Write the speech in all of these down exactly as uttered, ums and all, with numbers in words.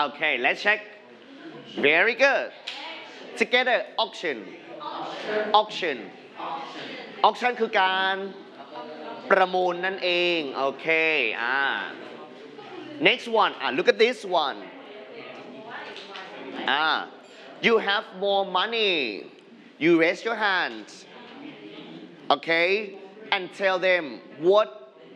Okay, let's check. Very good. Together, auction. Auction. Auction คือการประมูลนั่นเองโอเคอ่า next one อ่ะ look at this one อ่า you have more money you raise your hands okay and tell them what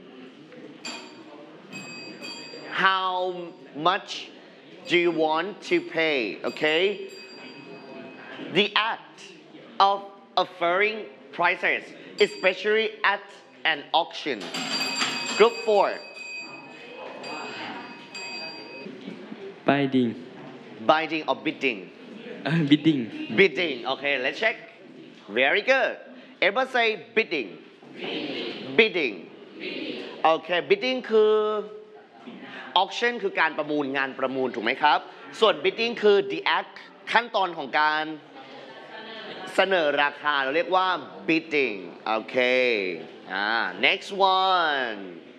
how much do you want to pay okay the act of offering prices especially at an auction group four bidding bidding or bidding uh, bidding bidding okay let's check very good everybody say bidding bidding okay bidding คือ auction คือการประมูลงานประมูลถูกไหมครับส่วน bidding คือ the act ขั้นตอนของการเสนอราคาเราเรียกว่า bidding โอเคอ่า next one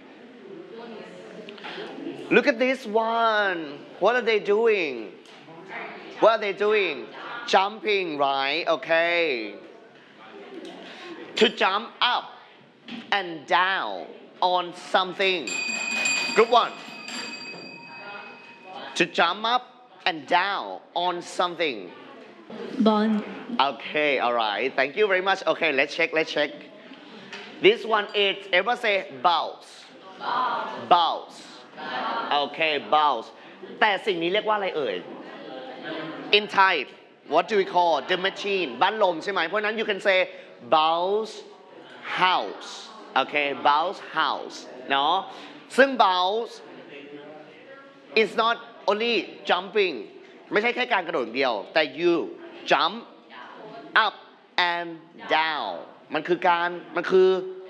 look at this one what are they doing what are they doing jumping right okay to jump up and down on something group one to jump up and down on something bond okay all right thank you very much okay let's check let's check this one is everybody say bounce bounce okay bounce แต่สิ่งนี้เรียกว่าอะไรเอ่ย in Thai what do we call the machine บ้านลมใช่ไหมเพราะนั้น you can say bounce house okay bounce house เนาะซึ่ง bounce is not only jumping ไม่ใช่แค่การกระโดดเดียวแต่ you jump up and down มันคือการมันคื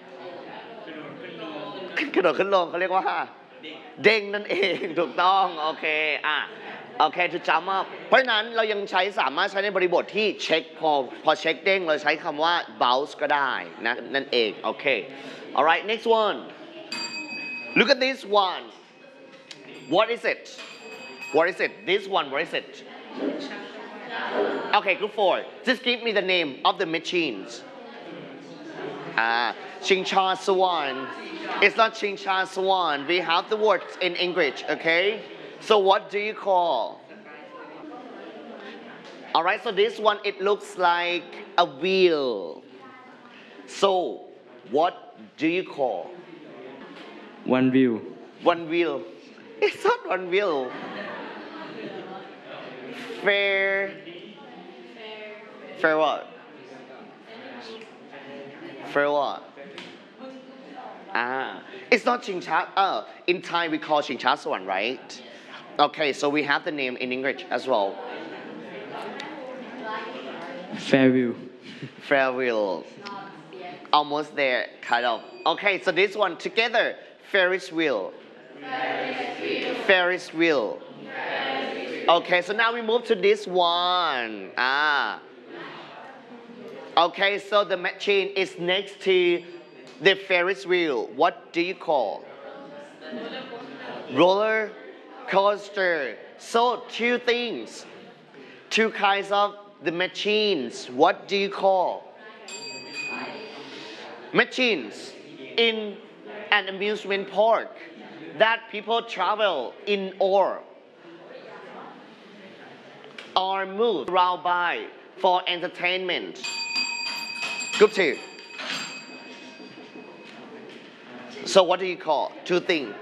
อกระโดดขึ้นลงเขาเรียกว่าเด้งนั่นเองถูกต้องโอเคอ่ะโอเค to jump up เพราะฉะนั้นเรายังใช้สามารถใช้ในบริบทที่เช็คพอพอเช็คเด้งเราใช้คำว่า bounce ก็ได้นะนั่นเองโอเค alright next one look at this one what is it what is it this one what is it okay group four just give me the name of the machines ah Ching Cha Swan it's not Ching Cha Swan we have the words in English okay so what do you call alright so this one it looks like a wheel so what do you call one view one wheel it's not one wheel fair fair what fair what ah it's not Ching Cha uh, in Thai we call Ching Cha Swan right okay so we have the name in English as well Fairview Fairwheel almost there kind of okay so this one together Ferris wheel Ferris wheel okay so now we move to this one ah okay so the machine is next to the Ferris wheel what do you call roller coaster so two things two kinds of the machines what do you call machines in an amusement park that people travel in or or move around by for entertainment group two so what do you call two things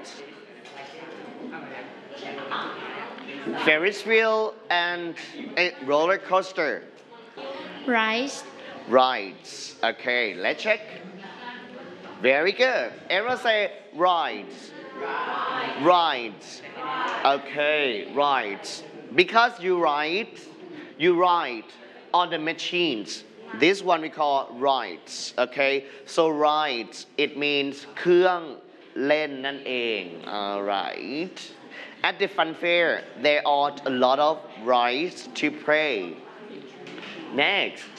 Ferris wheel and a roller coaster rice rides okay let's check very good everyone say rides rides okay rides because you ride you ride on the machines this one we call rides okay so rides it means เครื่องเล่นนั่นเอง alright at the fun fair there are a lot of rides to play next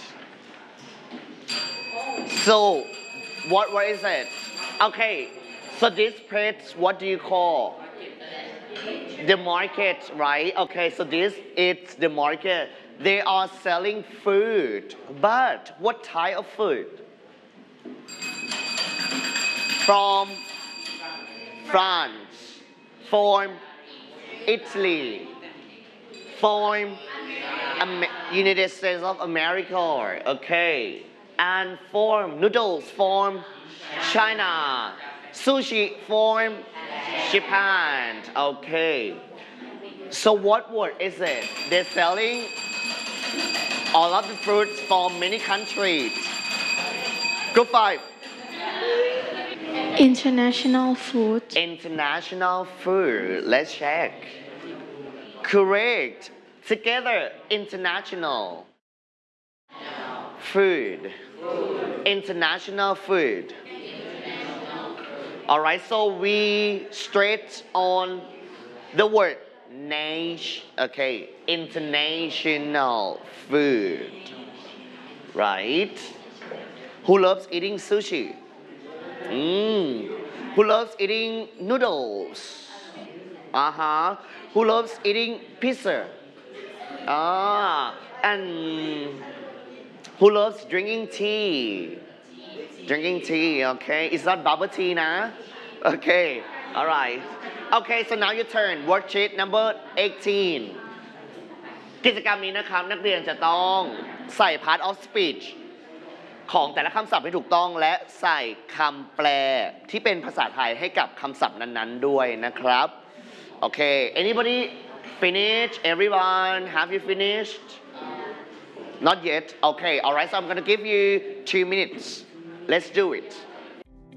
so what what is it okay so this place what do you call The market, right? Okay, so this it's the market. They are selling food, but what type of food? From France, from Italy, from Am- United States of America, okay, and from noodles from China, sushi from Japan, okay. So what word is it? They're selling all of the fruits from many countries. Group five. International food. International food. Let's check. Correct. Together, international food. International food. All right, so we straight on the word nation. Okay, international food. Right? Who loves eating sushi? Mm. Who loves eating noodles? Uh huh. Who loves eating pizza? Ah, and who loves drinking tea? Drinking tea, okay? It's not bubble tea, nah? Okay, alright. Okay, so now your turn. Worksheet number eighteen. กิจกรรมนี้นะครับนักเรียนจะต้องใส่ part of speech ของแต่ละคำศัพท์ให้ถูกต้องและใส่คำแปลที่เป็นภาษาไทยให้กับคำศัพท์นั้นๆด้วยนะครับ Okay, anybody finish? Everyone, have you finished? Not yet. Okay, alright, so I'm gonna give you two minutes. Let's do it.